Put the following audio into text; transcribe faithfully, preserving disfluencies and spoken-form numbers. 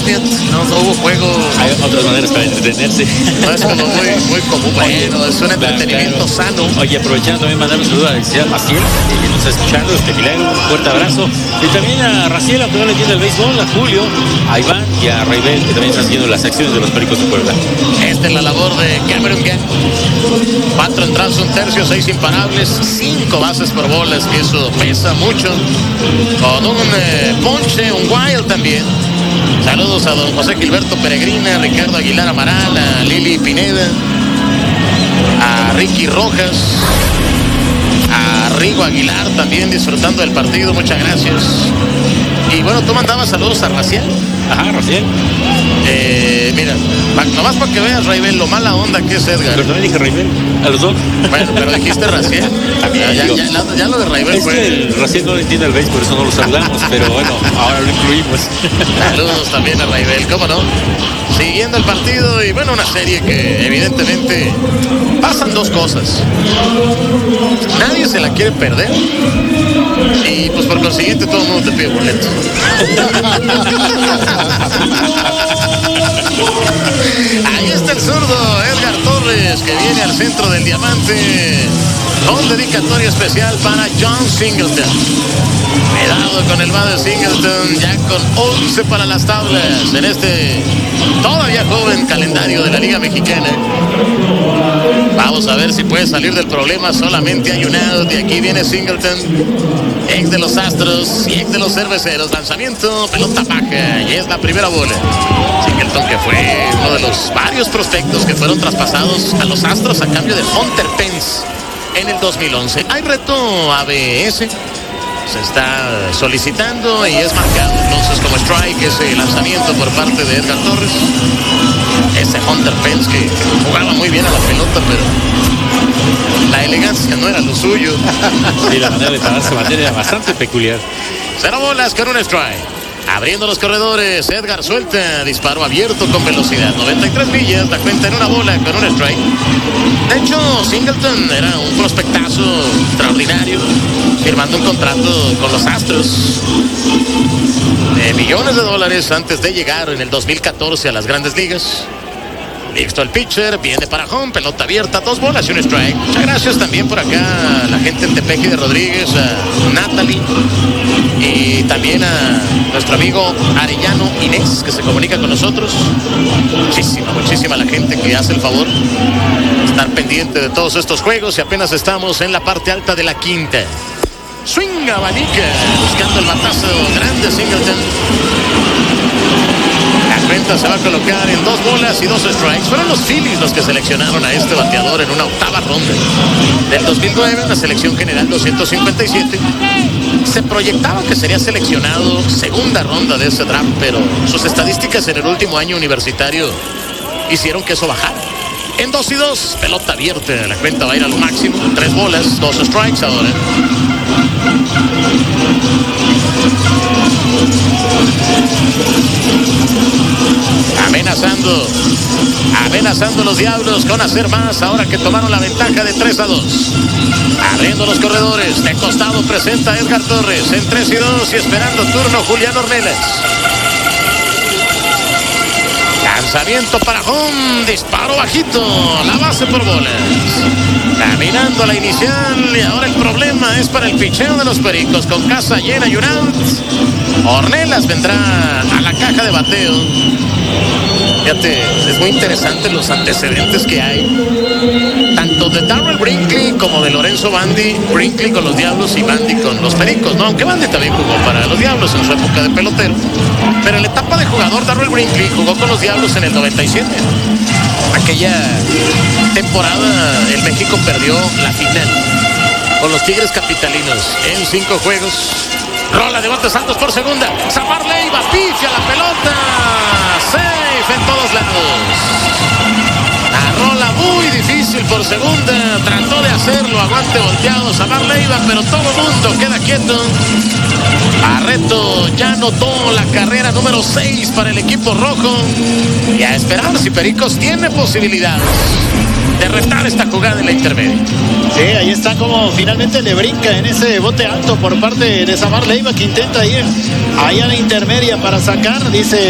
Elliott, no, no hubo juego. Hay otras maneras para entretenerse. No es como muy, muy común. Bueno, es un entretenimiento claro, claro. sano. Oye, aprovechando también mandar un saludo a Alexia Maciel, que nos está escuchando, este milagro, un fuerte abrazo. Y también a Raciel, aunque no le entiende el béisbol, a Julio, a Iván y a Raibel, que también están siguiendo las acciones de los Pericos de Puebla. Esta es la labor de Cameron Gann. Cuatro entradas, un tercio, seis imparables, cinco bases por bolas, que eso pesa mucho. Con un eh, ponche, un wild también. Saludos a don José Gilberto Peregrina, Ricardo Aguilar Amaral, a Lili Pineda, a Ricky Rojas, a Rigo Aguilar también disfrutando del partido, muchas gracias. Y bueno, tú mandabas saludos a Raciel. Ajá, Raciel. Eh, mira, nomás para que veas, Raibel, lo mala onda que es Edgar. Pero también dije Raibel, a los dos. Bueno, pero dijiste Raciel. Ya, ya, ya, ya, ya lo de Raibel es fue... que el Raciel no le entiende el béis, por eso no lo saludamos, pero bueno, ahora lo incluimos. Saludos también a Raibel, ¿cómo no? Siguiendo el partido y bueno, una serie que evidentemente pasan dos cosas. Nadie se la quiere perder y pues por consiguiente todo el mundo te pide boletos. Ahí está el zurdo Edgar Torres, que viene al centro del diamante con dedicatoria especial para John Singleton. Cuidado con el Mother Singleton, ya con once para las tablas en este todavía joven calendario de la Liga Mexicana. Vamos a ver si puede salir del problema. Solamente hay un out y aquí viene Singleton, ex de los Astros y ex de los Cerveceros. Lanzamiento, pelota baja y es la primera bola. Singleton, que fue uno de los varios prospectos que fueron traspasados a los Astros a cambio de Hunter Pence en el dos mil once. Hay reto A B S, se está solicitando y es marcado entonces como strike ese lanzamiento por parte de Edgar Torres. Ese Hunter Pence que jugaba muy bien a la pelota, pero la elegancia no era lo suyo. Sí, la manera de pararse era bastante peculiar. Cero bolas con un strike. Abriendo los corredores, Edgar suelta, disparo abierto con velocidad, noventa y tres millas, la cuenta en una bola con un strike. De hecho, Singleton era un prospectazo extraordinario, firmando un contrato con los Astros de millones de dólares antes de llegar en el dos mil catorce a las Grandes Ligas. Listo el pitcher, viene para home, pelota abierta, dos bolas y un strike. Muchas gracias también por acá a la gente en Tepeji de Rodríguez, a Natalie y también a nuestro amigo Arellano Inés, que se comunica con nosotros. Muchísima, muchísima la gente que hace el favor de estar pendiente de todos estos juegos y apenas estamos en la parte alta de la quinta. Swing abanica, buscando el batazo grande Singleton. La cuenta se va a colocar en dos bolas y dos strikes. Fueron los Phillies los que seleccionaron a este bateador en una octava ronda del dos mil nueve, en la selección general doscientos cincuenta y siete. Se proyectaba que sería seleccionado segunda ronda de ese draft, pero sus estadísticas en el último año universitario hicieron que eso bajara. En dos y dos, pelota abierta, la cuenta va a ir a lo máximo. Tres bolas, dos strikes ahora. Amenazando, amenazando los Diablos con hacer más ahora que tomaron la ventaja de tres a dos. Abriendo los corredores, de costado presenta Edgar Torres en tres y dos y esperando turno Julián Ornelas. Lanzamiento para home, disparo bajito, la base por bolas. Caminando a la inicial y ahora el problema es para el picheo de los Pericos con casa llena y un out. Ornelas vendrá a la caja de bateo. Fíjate, es muy interesante los antecedentes que hay, tanto de Darrell Brinkley como de Lorenzo Bandy. Brinkley con los Diablos y Bandy con los Pericos, ¿no? Aunque Bandy también jugó para los Diablos en su época de pelotero. Pero en la etapa de jugador, Darrell Brinkley jugó con los Diablos en el noventa y siete. Aquella temporada el México perdió la final con los Tigres Capitalinos en cinco juegos. Rola de botes altos por segunda. Samar Leiva pifia la pelota. Safe en todos lados. La rola muy difícil por segunda. Trató de hacerlo. Aguante volteado Samar Leiva, pero todo mundo queda quieto. Barreto ya anotó la carrera número seis para el equipo rojo. Y a esperar si Pericos tiene posibilidades de retar esta jugada en la intermedia. Sí, ahí está como finalmente le brinca en ese bote alto por parte de Samar Leiva, que intenta ir ahí a la intermedia para sacar, dice